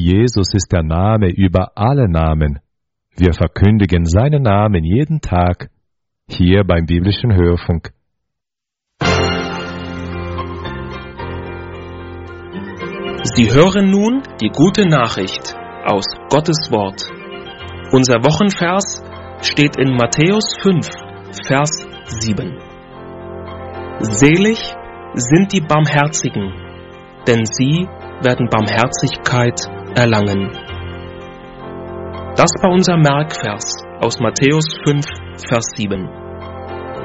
Jesus ist der Name über alle Namen. Wir verkündigen seinen Namen jeden Tag, hier beim biblischen Hörfunk. Sie hören nun die gute Nachricht aus Gottes Wort. Unser Wochenvers steht in Matthäus 5, Vers 7. Selig sind die Barmherzigen, denn sie werden Barmherzigkeit erlangen. Das war unser Merkvers aus Matthäus 5, Vers 7.